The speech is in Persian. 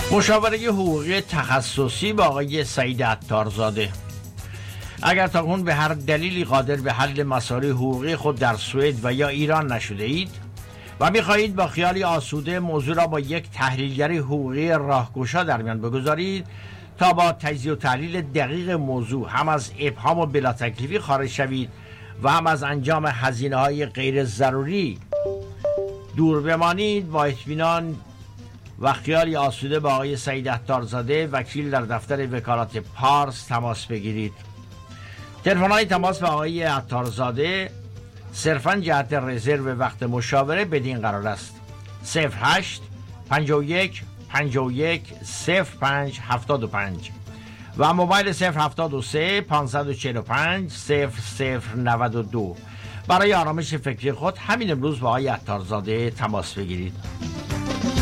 مشاوره حقوقی تخصصی با آقای سعید عطارزاده. اگر تاکنون به هر دلیلی قادر به حل مسائل حقوقی خود در سوئد و یا ایران نشده اید و می‌خواهید با خیالی آسوده موضوع را با یک تحلیلگر حقوقی راهگشا در میان بگذارید تا با تجزیه و تحلیل دقیق موضوع هم از ابهام و بلا تکلیفی خارج شوید و هم از انجام هزینه‌های غیر ضروری دور بمانید، با اطمینان و خیالی آسوده با آقای سعید عطارزاده وکیل در دفتر وکالت پارس تماس بگیرید. تلفن‌های تماس به آقای عطارزاده صرفاً جهت رزرو وقت مشاوره بدین قرار است: 08 51 51 05 75 و موبایل 073 545 0092. برای آرامش فکری خود همین امروز با آقای عطارزاده تماس بگیرید.